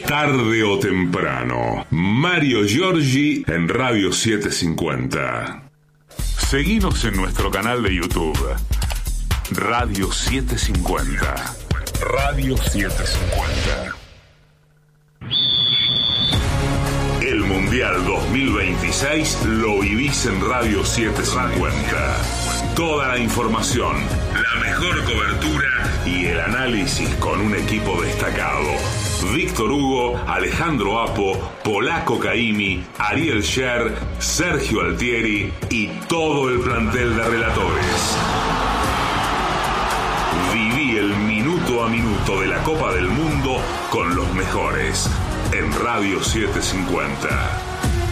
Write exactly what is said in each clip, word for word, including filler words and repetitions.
Tarde o temprano, Mario Giorgi en Radio setecientos cincuenta. Seguinos en nuestro canal de YouTube, Radio setecientos cincuenta. Radio setecientos cincuenta. El Mundial dos mil veintiséis lo vivís en Radio setecientos cincuenta. Toda la información, la mejor cobertura y el análisis con un equipo destacado. Víctor Hugo, Alejandro Apo, Polaco Caimi, Ariel Sher, Sergio Altieri y todo el plantel de relatores. Viví el minuto a minuto de la Copa del Mundo con los mejores en Radio setecientos cincuenta.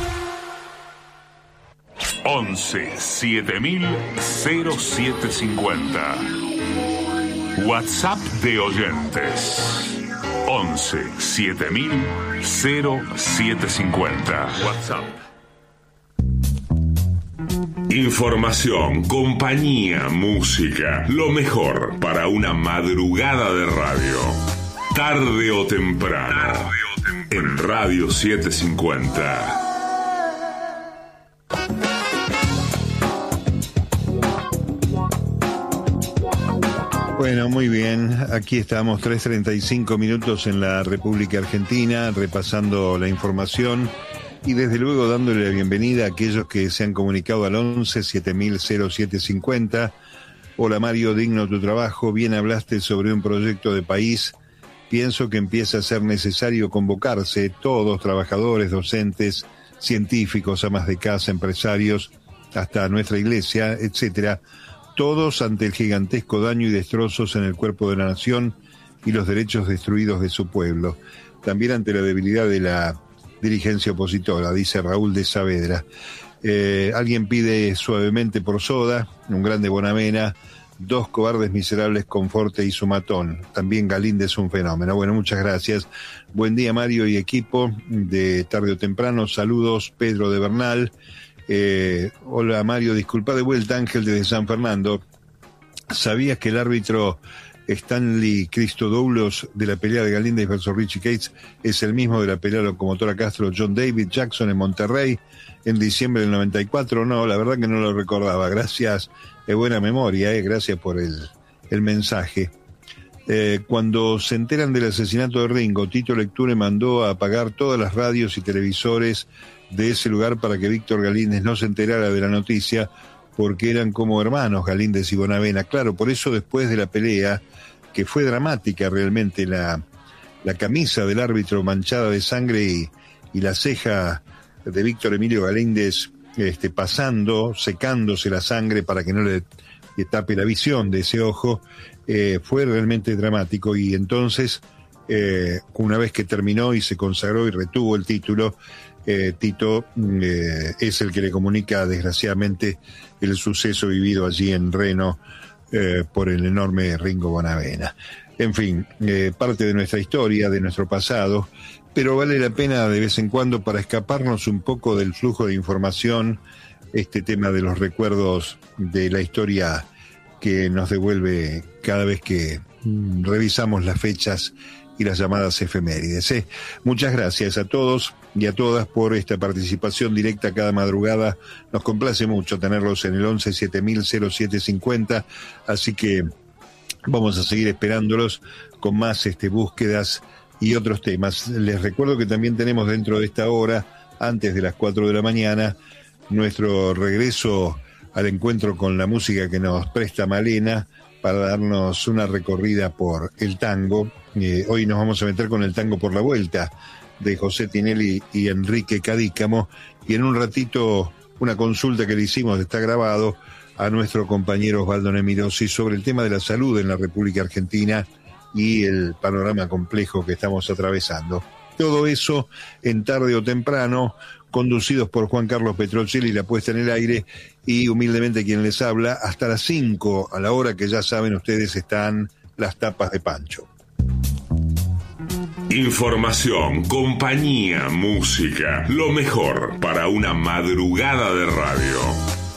once siete mil siete cincuenta. WhatsApp de oyentes. once siete mil siete cincuenta. WhatsApp. Información, compañía, música, lo mejor para una madrugada de radio. Tarde o temprano, Tarde o temprano. En Radio setecientos cincuenta. Bueno, muy bien, aquí estamos, tres treinta y cinco minutos en la República Argentina, repasando la información y desde luego dándole la bienvenida a aquellos que se han comunicado al once siete mil siete cincuenta. Hola Mario, digno tu trabajo, bien hablaste sobre un proyecto de país. Pienso que empieza a ser necesario convocarse todos, trabajadores, docentes, científicos, amas de casa, empresarios, hasta nuestra iglesia, etcétera, todos ante el gigantesco daño y destrozos en el cuerpo de la nación y los derechos destruidos de su pueblo. También ante la debilidad de la dirigencia opositora, dice Raúl de Saavedra. Eh, alguien pide suavemente por Soda, un grande Bonavena, dos cobardes miserables Conforte y su matón. También Galíndez un fenómeno. Bueno, muchas gracias. Buen día Mario y equipo de Tarde o Temprano. Saludos, Pedro de Bernal. Eh, hola Mario, disculpa de vuelta, Ángel desde San Fernando. ¿Sabías que el árbitro Stanley Christodoulos de la pelea de Galíndez versus Richie Cates es el mismo de la pelea locomotora Castro John David Jackson en Monterrey en diciembre del noventa y cuatro? No, la verdad que no lo recordaba. Gracias, de buena memoria, eh, gracias por el, el mensaje. Eh, cuando se enteran del asesinato de Ringo, Tito Lecture mandó a apagar todas las radios y televisores de ese lugar para que Víctor Galíndez no se enterara de la noticia, porque eran como hermanos Galíndez y Bonavena. Claro, por eso después de la pelea, que fue dramática realmente, la, la camisa del árbitro manchada de sangre y, y la ceja de Víctor Emilio Galíndez este, pasando, secándose la sangre para que no le, le tape la visión de ese ojo, eh, fue realmente dramático. Y entonces, eh, una vez que terminó y se consagró y retuvo el título, Eh, Tito eh, es el que le comunica desgraciadamente el suceso vivido allí en Reno eh, por el enorme Ringo Bonavena. En fin, eh, parte de nuestra historia, de nuestro pasado, pero vale la pena de vez en cuando, para escaparnos un poco del flujo de información, este tema de los recuerdos de la historia que nos devuelve cada vez que mm, revisamos las fechas y las llamadas efemérides. ¿eh? Muchas gracias a todos y a todas por esta participación directa cada madrugada. Nos complace mucho tenerlos en el once siete mil siete cincuenta, así que vamos a seguir esperándolos con más este, búsquedas y otros temas. Les recuerdo que también tenemos dentro de esta hora, antes de las cuatro de la mañana, nuestro regreso al encuentro con la música que nos presta Malena para darnos una recorrida por el tango. Eh, hoy nos vamos a meter con el tango por la vuelta de José Tinelli y Enrique Cadícamo, y en un ratito una consulta que le hicimos, está grabado, a nuestro compañero Osvaldo Nemirosi sobre el tema de la salud en la República Argentina y el panorama complejo que estamos atravesando. Todo eso en Tarde o Temprano, conducidos por Juan Carlos Petrocelli, la puesta en el aire, y humildemente quien les habla, hasta las cinco, a la hora que ya saben ustedes están las tapas de Pancho. Información, compañía, música, lo mejor para una madrugada de radio.